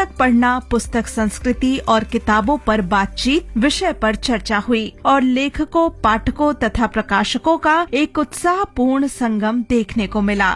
पुस्तक पढ़ना, पुस्तक संस्कृति और किताबों पर बातचीत विषय पर चर्चा हुई और लेखकों, पाठकों तथा प्रकाशकों का एक उत्साहपूर्ण संगम देखने को मिला।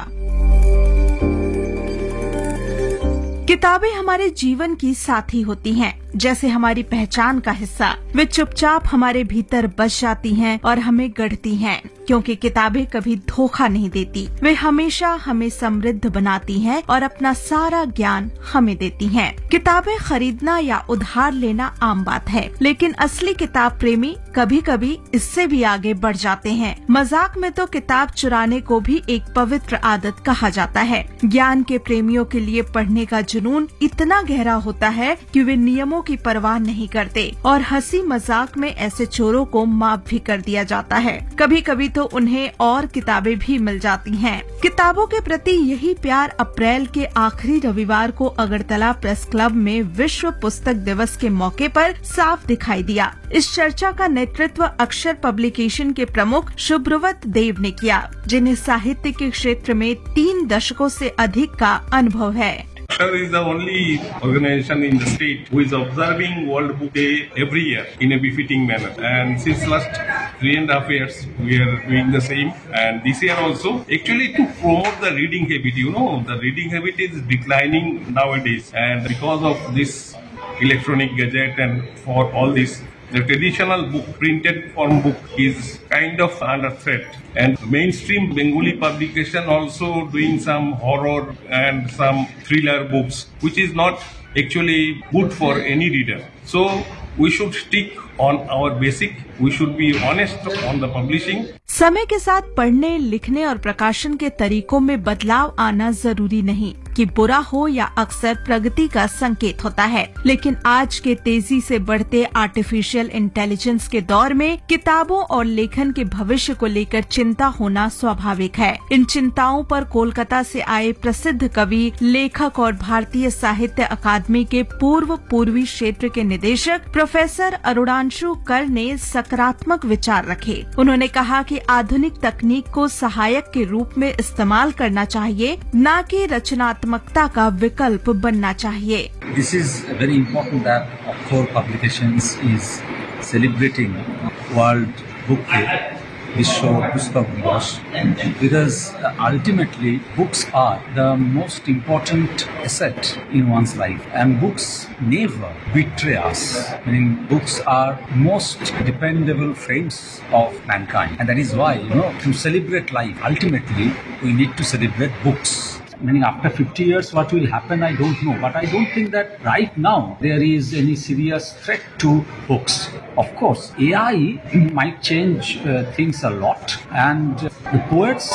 किताबें हमारे जीवन की साथी होती हैं, जैसे हमारी पहचान का हिस्सा। वे चुपचाप हमारे भीतर बस जाती हैं और हमें गढ़ती हैं, क्योंकि किताबें कभी धोखा नहीं देती। वे हमेशा हमें समृद्ध बनाती हैं और अपना सारा ज्ञान हमें देती हैं। किताबें खरीदना या उधार लेना आम बात है, लेकिन असली किताब प्रेमी कभी कभी इससे भी आगे बढ़ जाते हैं। मजाक में तो किताब चुराने को भी एक पवित्र आदत कहा जाता है। ज्ञान के प्रेमियों के लिए पढ़ने का जुनून इतना गहरा होता है कि वे नियमों की परवाह नहीं करते और हंसी मजाक में ऐसे चोरों को माफ भी कर दिया जाता है। कभी कभी तो उन्हें और किताबें भी मिल जाती हैं। किताबों के प्रति यही प्यार अप्रैल के आखिरी रविवार को अगरतला प्रेस क्लब में विश्व पुस्तक दिवस के मौके पर साफ दिखाई दिया। इस चर्चा का नेतृत्व अक्षर पब्लिकेशन के प्रमुख शुभ्रवत देव ने किया, जिन्हें साहित्य के क्षेत्र में 3 दशकों से अधिक का अनुभव है। Akshar is the only organization in the state who is observing World Book Day every year in a befitting manner. And since last 3.5 years, we are doing the same. And this year also, actually to promote the reading habit, the reading habit is declining nowadays. And because of this electronic gadget and for all this, the traditional book, printed form book is kind of under threat. And mainstream Bengali publication also doing some horror and some thriller books, which is not actually good for any reader. So we should stick on our basic. We should be honest on the publishing. समय के साथ पढ़ने, लिखने और प्रकाशन के तरीकों में बदलाव आना जरूरी नहीं कि बुरा हो या अक्सर प्रगति का संकेत होता है, लेकिन आज के तेजी से बढ़ते आर्टिफिशियल इंटेलिजेंस के दौर में किताबों और लेखन के भविष्य को लेकर चिंता होना स्वाभाविक है। इन चिंताओं पर कोलकाता से आए प्रसिद्ध कवि, लेखक और भारतीय साहित्य अकादमी के पूर्वी क्षेत्र के निदेशक प्रोफेसर अरुणांशु कर ने सकारात्मक विचार रखे। उन्होंने कहा कि आधुनिक तकनीक को सहायक के रूप में इस्तेमाल करना चाहिए, न कि रचनात्मकता का विकल्प बनना चाहिए। This is very important that Akshar Publications is celebrating World Book Day, Vishwa Pustak Divas, because ultimately books are the most important asset in one's life, and books never betray us. Meaning books are most dependable friends of mankind, and that is why to celebrate life, ultimately we need to celebrate books. Meaning after 50 years what will happen I don't know, but I don't think that right now there is any serious threat to books. Of course AI might change things a lot, and the poets,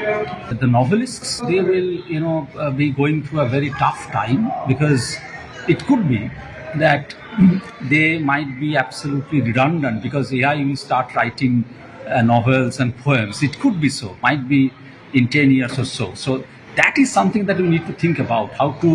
the novelists, they will be going through a very tough time, because it could be that they might be absolutely redundant because AI will start writing novels and poems. It could be so, might be in 10 years or so. So that is something that we need to think about,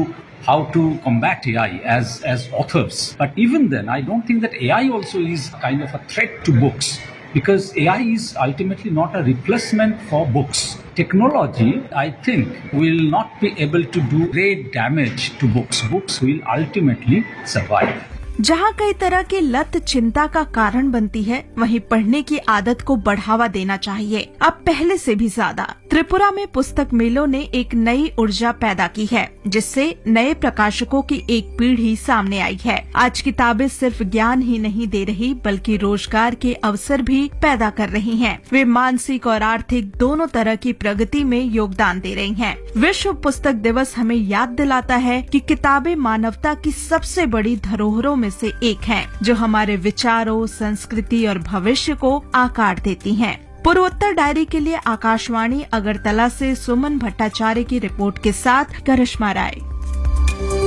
how to combat AI as authors. But even then, I don't think that AI also is kind of a threat to books, because AI is ultimately not a replacement for books. Technology, I think, will not be able to do great damage to books. Books will ultimately survive. जहाँ कई तरह की लत चिंता का कारण बनती है, वहीं पढ़ने की आदत को बढ़ावा देना चाहिए, अब पहले से भी ज्यादा। त्रिपुरा में पुस्तक मेलों ने एक नई ऊर्जा पैदा की है, जिससे नए प्रकाशकों की एक पीढ़ी सामने आई है। आज किताबें सिर्फ ज्ञान ही नहीं दे रही, बल्कि रोजगार के अवसर भी पैदा कर रही हैं। वे मानसिक और आर्थिक दोनों तरह की प्रगति में योगदान दे रही हैं। विश्व पुस्तक दिवस हमें याद दिलाता है कि किताबें मानवता की सबसे बड़ी धरोहरों में से एक हैं, जो हमारे विचारों, संस्कृति और भविष्य को आकार देती हैं। पूर्वोत्तर डायरी के लिए आकाशवाणी अगरतला से सुमन भट्टाचार्य की रिपोर्ट के साथ करिश्मा राय।